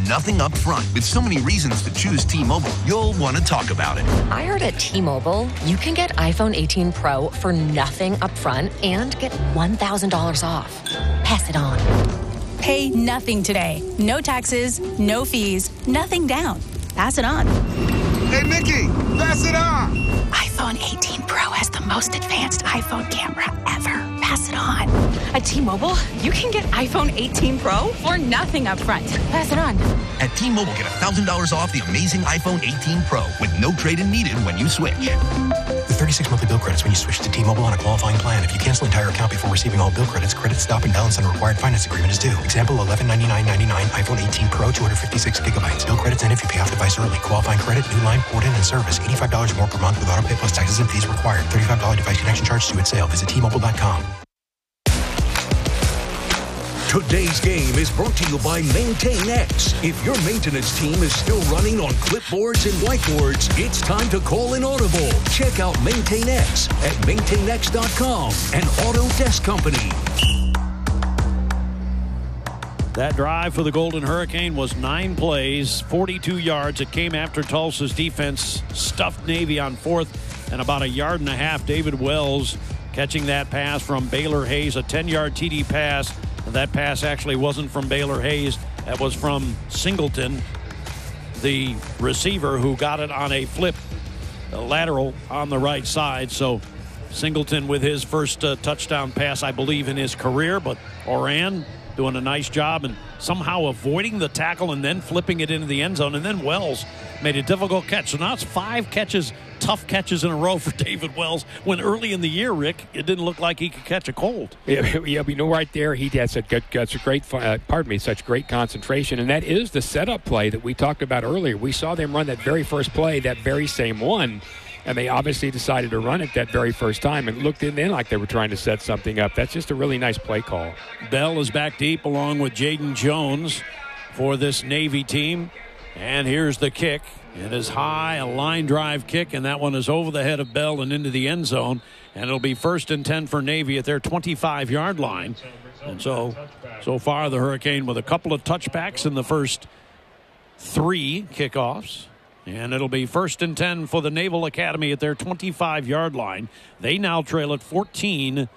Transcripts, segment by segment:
nothing up front. With so many reasons to choose T-Mobile, you'll want to talk about it. I heard at T-Mobile, you can get iPhone 18 Pro for nothing up front and get $1,000 off. Pass it on. Pay nothing today. No taxes, no fees, nothing down. Pass it on. Hey, Mickey, pass it on. iPhone 18 Pro has the most advanced iPhone camera ever. Pass it on. At T-Mobile, you can get iPhone 18 Pro for nothing up front. Pass it on. At T-Mobile, get $1,000 off the amazing iPhone 18 Pro with no trade-in needed when you switch. With 36 monthly bill credits when you switch to T-Mobile on a qualifying plan. If you cancel entire account before receiving all bill credits, credit stop and balance on a required finance agreement is due. Example, $1199.99 iPhone 18 Pro, 256 gigabytes. Bill credits end if you pay off device early. Qualifying credit, new line, port in, and service. $85 more per month with auto pay plus taxes and fees required. $35 device connection charge due at sale. Visit T-Mobile.com. Today's game is brought to you by MaintainX. If your maintenance team is still running on clipboards and whiteboards, it's time to call an audible. Check out MaintainX at maintainx.com, an Autodesk company. That drive for the Golden Hurricane was 9 plays, 42 yards. It came after Tulsa's defense stuffed Navy on fourth and about 1.5 yards. David Wells catching that pass from Baylor Hayes, a 10-yard TD pass. That pass actually wasn't from Baylor Hayes. That was from Singleton, the receiver, who got it on a flip, a lateral on the right side. So Singleton with his first touchdown pass, I believe, in his career. But Oran doing a nice job and somehow avoiding the tackle and then flipping it into the end zone. And then Wells made a difficult catch. So now it's 5 catches, tough catches in a row for David Wells, when early in the year, Rick, it didn't look like he could catch a cold. Yeah, right there, he had such great concentration, and that is the setup play that we talked about earlier. We saw them run that very first play, that very same one, and they obviously decided to run it that very first time and looked in there like they were trying to set something up. That's just a really nice play call. Bell is back deep along with Jaden Jones for this Navy team. And here's the kick. It is high, a line drive kick, and that one is over the head of Bell and into the end zone. And it'll be 1st and 10 for Navy at their 25-yard line. And so far the Hurricane with a couple of touchbacks in the first 3 kickoffs. And it'll be 1st and 10 for the Naval Academy at their 25-yard line. They now trail at 14-7.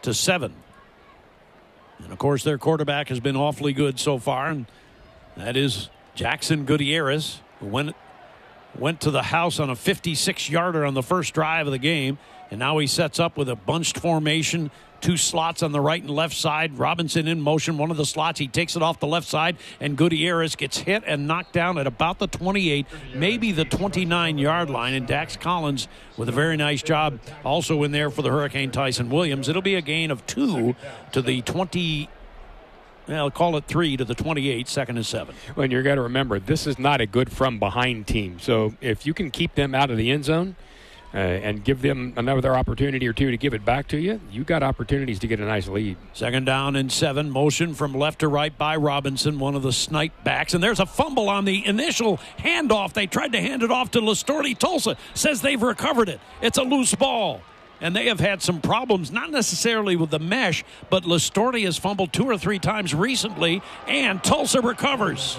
And, of course, their quarterback has been awfully good so far, and that is Jackson Gutierrez, who went to the house on a 56-yarder on the first drive of the game. And now he sets up with a bunched formation, 2 slots on the right and left side. Robinson in motion, one of the slots. He takes it off the left side, and Gutierrez gets hit and knocked down at about the 28, maybe the 29-yard line. And Dax Collins with a very nice job also in there for the Hurricane, Tyson Williams. It'll be a gain of 2 to the 20. I'll call it 3 to the 28, 2nd and 7. Well, and you've got to remember, this is not a good from-behind team. So if you can keep them out of the end zone and give them another opportunity or 2 to give it back to you, you got opportunities to get a nice lead. 2nd down and 7. Motion from left to right by Robinson, one of the snipe backs. And there's a fumble on the initial handoff. They tried to hand it off to Listorti. Tulsa says they've recovered it. It's a loose ball. And they have had some problems, not necessarily with the mesh, but Listorti has fumbled 2 or 3 times recently, and Tulsa recovers.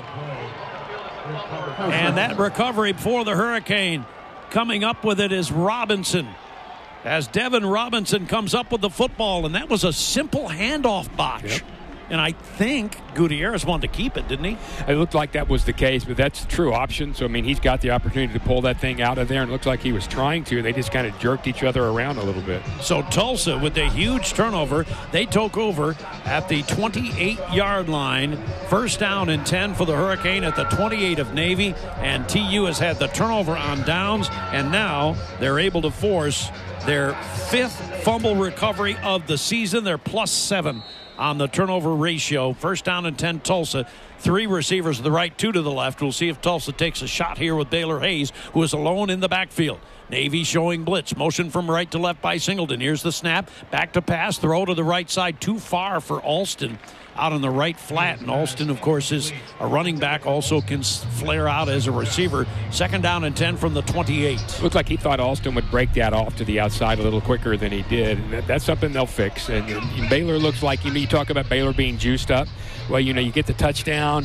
And that recovery for the Hurricane, coming up with it is Robinson, as Devin Robinson comes up with the football, and that was a simple handoff botch. Yep. And I think Gutierrez wanted to keep it, didn't he? It looked like that was the case, but that's the true option. So, I mean, he's got the opportunity to pull that thing out of there, and it looks like he was trying to. They just kind of jerked each other around a little bit. So Tulsa, with a huge turnover, they took over at the 28-yard line. 1st down and 10 for the Hurricane at the 28 of Navy, and TU has had the turnover on downs, and now they're able to force their 5th fumble recovery of the season. They're +7 on the turnover ratio. 1st down and 10, Tulsa. 3 receivers to the right, 2 to the left. We'll see if Tulsa takes a shot here with Baylor Hayes, who is alone in the backfield. Navy showing blitz. Motion from right to left by Singleton. Here's the snap. Back to pass. Throw to the right side. Too far for Alston out on the right flat. And Alston, of course, is a running back, also can flare out as a receiver. 2nd down and 10 from the 28. Looked like he thought Alston would break that off to the outside a little quicker than he did. That's something they'll fix. And Baylor looks like, you talk about Baylor being juiced up. Well, you get the touchdown